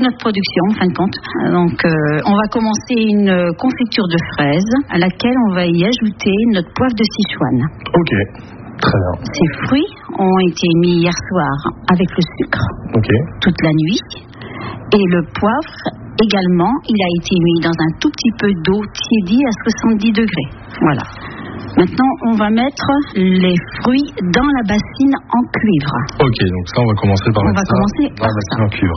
toute notre production en fin de compte. Donc on va commencer une confiture de fraises à laquelle on va y ajouter notre poivre de Sichuan. Ok, très bien. Ces fruits ont été mis hier soir avec le sucre toute la nuit. Et le poivre également, il a été mis dans un tout petit peu d'eau tiédie à 70 degrés. Voilà. Maintenant, on va mettre les fruits dans la bassine en cuivre. Ok, donc ça, on va commencer par mettre ça dans la bassine en cuivre.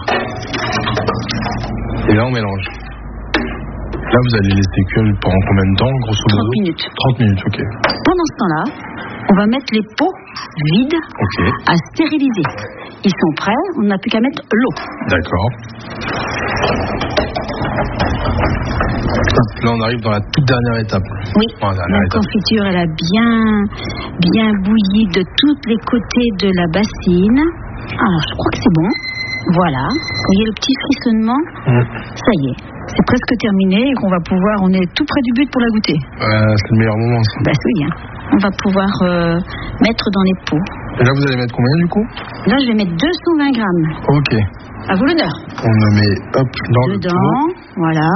Et là, on mélange. Là, vous allez laisser cuire pendant combien de temps, grosso modo ? 30 minutes. 30 minutes, ok. Pendant ce temps-là, on va mettre les pots vides à stériliser. Ils sont prêts, on n'a plus qu'à mettre l'eau. D'accord. Là, on arrive dans la toute dernière étape. Oui, la confiture, elle a bien bouilli de tous les côtés de la bassine. Alors, je crois que c'est bon. Voilà. Vous voyez le petit frissonnement ? Ça y est, c'est presque terminé et on est tout près du but pour la goûter. C'est le meilleur moment, ça. Oui, on va pouvoir mettre dans les pots. Et là, vous allez mettre combien, du coup ? Là, je vais mettre 220 grammes. Ok. À vous l'honneur. On le met, dans le pot. Voilà.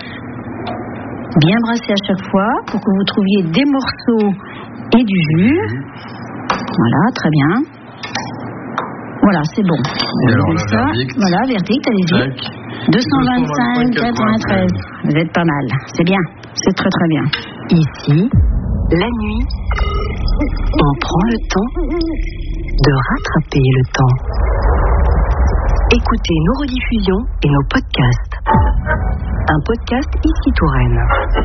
Bien brasser à chaque fois pour que vous trouviez des morceaux et du jus. Voilà, très bien. Voilà, c'est bon. Et alors, la verdict. Voilà, verdict, allez-y. 225, 93. Vous êtes pas mal. C'est bien. C'est très très bien. Ici, la nuit, on prend le temps de rattraper le temps. Écoutez nos rediffusions et nos podcasts. Un podcast ici Touraine.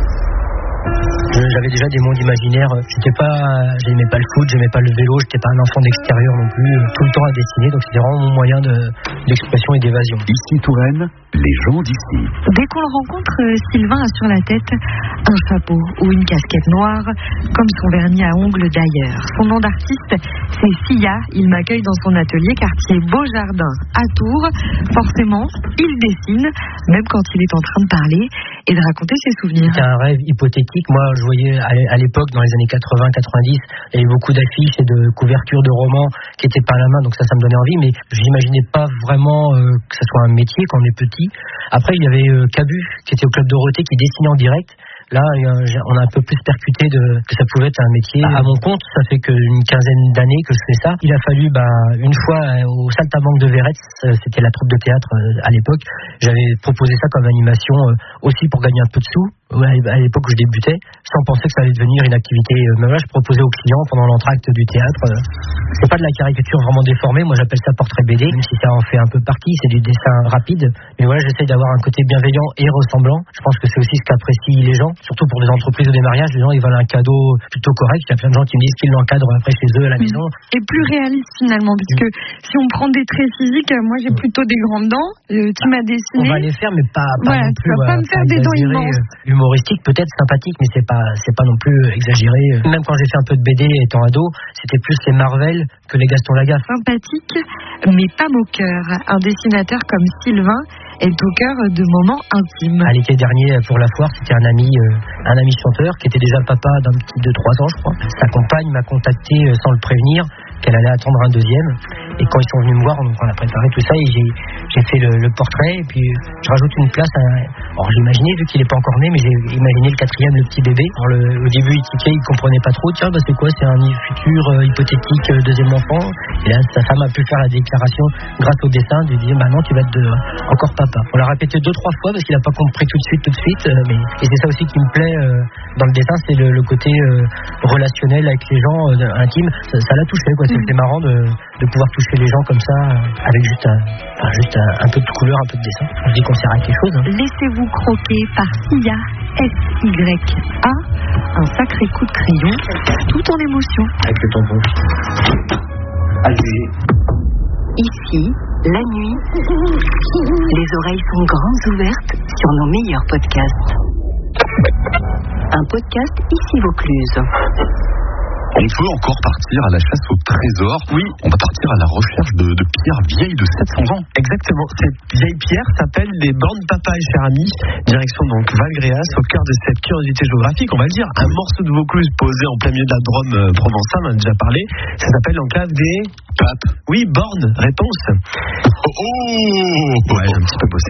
J'avais déjà des mondes imaginaires. J'aimais pas le foot, j'aimais pas le vélo, j'étais pas un enfant d'extérieur non plus. Tout le temps à dessiner, donc c'était vraiment mon moyen d'expression et d'évasion. Ici Touraine, les gens d'ici. Dès qu'on le rencontre, Sylvain a sur la tête un chapeau ou une casquette noire, comme son vernis à ongles d'ailleurs. Son nom d'artiste, c'est Sia. Il m'accueille dans son atelier quartier Beaujardin à Tours. Forcément, il dessine, même quand il est en train de parler et de raconter ses souvenirs. C'était un rêve hypothétique. Moi, je voyais à l'époque, dans les années 80-90, il y avait beaucoup d'affiches et de couvertures de romans qui étaient peint à la main, donc ça me donnait envie, mais je n'imaginais pas vraiment que ça soit un métier quand on est petit. Après, il y avait Cabu, qui était au Club Dorothée, qui dessinait en direct. Là, on a un peu plus percuté que ça pouvait être un métier. À mon compte, ça fait qu'une quinzaine d'années que je fais ça. Il a fallu, une fois au Saltimbanque de Verret, c'était la troupe de théâtre à l'époque, j'avais proposé ça comme animation aussi pour gagner un peu de sous. À l'époque où je débutais, sans penser que ça allait devenir une activité. Même là, je proposais aux clients pendant l'entracte du théâtre. C'est pas de la caricature vraiment déformée. Moi, j'appelle ça portrait BD, même si ça en fait un peu partie. C'est du dessin rapide. Mais voilà, j'essaie d'avoir un côté bienveillant et ressemblant. Je pense que c'est aussi ce qu'apprécient les gens. Surtout pour des entreprises ou des mariages, les gens, ils veulent un cadeau plutôt correct. Il y a plein de gens qui me disent qu'ils l'encadrent après chez eux à la maison. Et plus réaliste finalement, puisque si on prend des traits physiques, moi j'ai plutôt des grandes dents. Tu m'as dessiné. On va les faire, mais pas voilà, non plus. Tu vas pas me faire des dents immenses. Humoristique, peut-être sympathique, mais c'est pas non plus exagéré. Même quand j'ai fait un peu de BD étant ado, c'était plus les Marvel que les Gaston Lagaffe. Sympathique, mais pas moqueur. Un dessinateur comme Sylvain est au cœur de moments intimes. À l'été dernier, pour la foire, c'était un ami chanteur qui était déjà papa d'un petit de 3 ans, je crois. Sa compagne m'a contacté sans le prévenir qu'elle allait attendre un deuxième. Et quand ils sont venus me voir, on a préparé tout ça et j'ai fait le portrait. Et puis je rajoute une place. Alors j'ai imaginé, vu qu'il n'est pas encore né, mais j'ai imaginé le 4e, le petit bébé. Alors, au début, il tiquait, il comprenait pas trop. Tiens, c'est quoi ? C'est un futur hypothétique deuxième enfant. Et là, sa femme a pu faire la déclaration grâce au dessin de dire non, tu vas être encore papa. On l'a répété 2-3 fois parce qu'il n'a pas compris tout de suite. Et c'est ça aussi qui me plaît dans le dessin, c'est le côté relationnel avec les gens, intime. Ça l'a touché, quoi. C'était marrant de pouvoir toucher les gens comme ça avec juste un peu de couleur, un peu de dessin. Je dis qu'on sert à quelque chose. Laissez-vous croquer par Sia, S-Y-A, un sacré coup de crayon, tout en émotion. Avec le tampon. Allez. Ici, la nuit, les oreilles sont grandes ouvertes sur nos meilleurs podcasts. Un podcast ici Vaucluse. On peut encore partir à la chasse au trésor. Oui. On va partir à la recherche de pierres vieilles de 700 ans. Exactement. Cette vieille pierre s'appelle les bornes papa et cher ami. Direction donc Valgréas, au cœur de cette curiosité géographique. On va le dire, un morceau de Vaucluse posé en plein milieu de la Drôme provençale, on en a déjà parlé. Ça s'appelle l'enclave des... Papes. Oui, bornes. Réponse. Oh, ouais, j'ai un petit peu bossé.